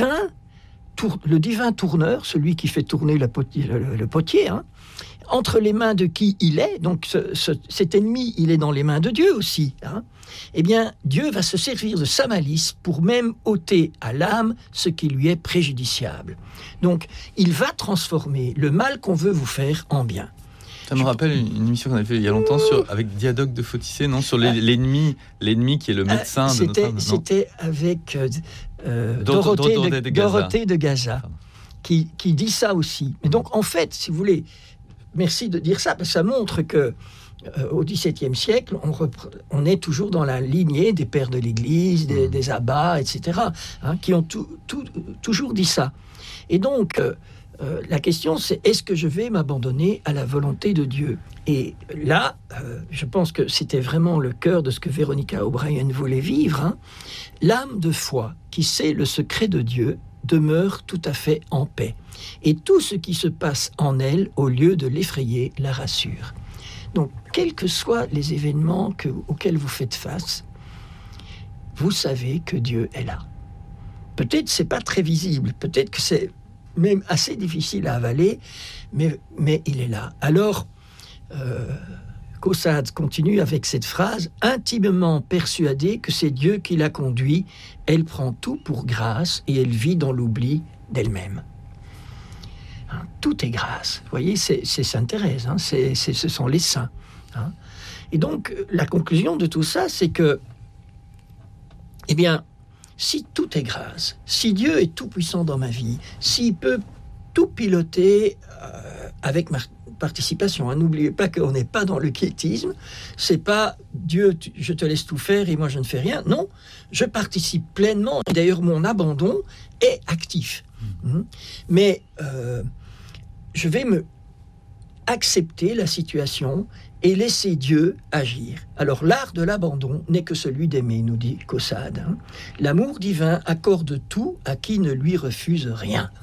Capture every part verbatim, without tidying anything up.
divin, tour, le divin tourneur, celui qui fait tourner le potier, le, le potier hein, entre les mains de qui il est, donc ce, ce, cet ennemi, il est dans les mains de Dieu aussi, hein, eh bien, Dieu va se servir de sa malice pour même ôter à l'âme ce qui lui est préjudiciable. Donc, il va transformer le mal qu'on veut vous faire en bien. Ça me rappelle une, une émission qu'on avait fait il y a longtemps sur, avec Diadoque de Fautissé, non, sur les, l'ennemi, l'ennemi qui est le médecin euh, de notre âme. C'était avec euh, euh, Dorothée, de, de, de Dorothée de Gaza, qui, qui dit ça aussi. Mais donc, en fait, si vous voulez, merci de dire ça, parce que ça montre que euh, au XVIIe siècle, on, repre- on est toujours dans la lignée des pères de l'Église, des, des abbats, et cetera, hein, qui ont tout, tout, toujours dit ça. Et donc, euh, euh, la question, c'est est-ce que je vais m'abandonner à la volonté de Dieu ? Et là, euh, je pense que c'était vraiment le cœur de ce que Veronica O'Brien voulait vivre. Hein. L'âme de foi qui sait le secret de Dieu demeure tout à fait en paix. Et tout ce qui se passe en elle, au lieu de l'effrayer, la rassure. Donc, quels que soient les événements que, auxquels vous faites face, vous savez que Dieu est là. Peut-être c'est pas très visible, peut-être que c'est même assez difficile à avaler, mais, mais il est là. Alors, euh, Caussade continue avec cette phrase « Intimement persuadée que c'est Dieu qui l'a conduit, elle prend tout pour grâce et elle vit dans l'oubli d'elle-même. » Hein, tout est grâce. Vous voyez, c'est, c'est Sainte Thérèse, hein, c'est, c'est, ce sont les saints. Hein. Et donc, la conclusion de tout ça, c'est que, eh bien, si tout est grâce, si Dieu est tout-puissant dans ma vie, s'il peut tout piloter euh, avec ma participation, hein, n'oubliez pas qu'on n'est pas dans le quiétisme, c'est pas Dieu, tu, je te laisse tout faire et moi je ne fais rien. Non, je participe pleinement. Et d'ailleurs, mon abandon est actif. Mmh. Mais euh, je vais me accepter la situation et laisser Dieu agir. Alors l'art de l'abandon n'est que celui d'aimer, nous dit Caussade. Hein. L'amour divin accorde tout à qui ne lui refuse rien.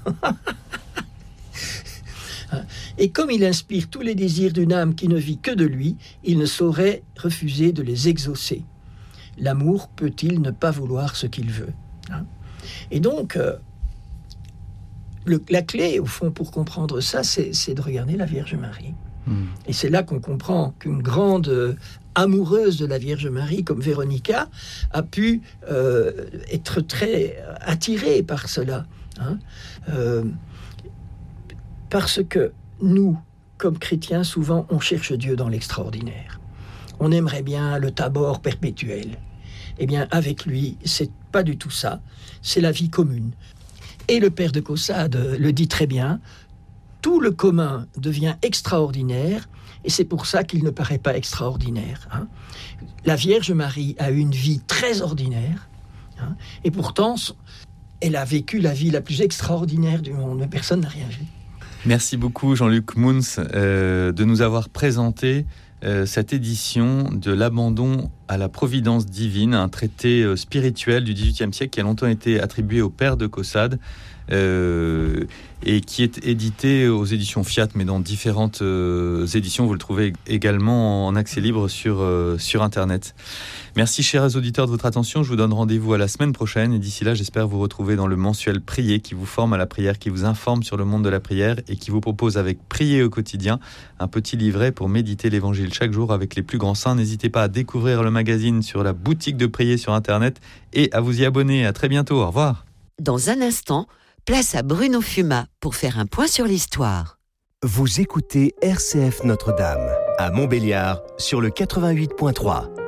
Et comme il inspire tous les désirs d'une âme qui ne vit que de lui, il ne saurait refuser de les exaucer. L'amour peut-il ne pas vouloir ce qu'il veut, hein. Et donc, euh, le, la clé, au fond, pour comprendre ça, c'est, c'est de regarder la Vierge Marie. Mmh. Et c'est là qu'on comprend qu'une grande euh, amoureuse de la Vierge Marie, comme Véronica, a pu euh, être très attirée par cela. Hein. Euh, parce que nous, comme chrétiens, souvent, on cherche Dieu dans l'extraordinaire. On aimerait bien le Tabor perpétuel. Eh bien, avec lui, c'est pas du tout ça. C'est la vie commune. Et le père de Caussade le dit très bien, tout le commun devient extraordinaire, et c'est pour ça qu'il ne paraît pas extraordinaire. Hein. La Vierge Marie a une vie très ordinaire, hein, et pourtant, elle a vécu la vie la plus extraordinaire du monde, mais personne n'a rien vu. Merci beaucoup Jean-Luc Mouns euh, de nous avoir présenté euh, cette édition de l'abandon à la providence divine, un traité euh, spirituel du dix-huitième siècle qui a longtemps été attribué au père de Caussade euh, et qui est édité aux éditions Fiat, mais dans différentes euh, éditions. Vous le trouvez également en accès libre sur, euh, sur Internet. Merci chers auditeurs de votre attention, je vous donne rendez-vous à la semaine prochaine et d'ici là j'espère vous retrouver dans le mensuel Prier qui vous forme à la prière, qui vous informe sur le monde de la prière et qui vous propose avec Prier au quotidien un petit livret pour méditer l'évangile chaque jour avec les plus grands saints. N'hésitez pas à découvrir le magazine sur la boutique de Prier sur Internet et à vous y abonner. À très bientôt, au revoir. Dans un instant, place à Bruno Fumat pour faire un point sur l'histoire. Vous écoutez R C F Notre-Dame à Montbéliard sur le quatre-vingt-huit point trois.